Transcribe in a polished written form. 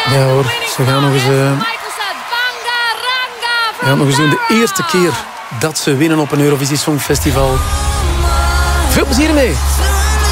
Ja hoor, ze gaan nog eens... nog eens doen. De eerste keer dat ze winnen op een Eurovisie Songfestival. Veel plezier mee.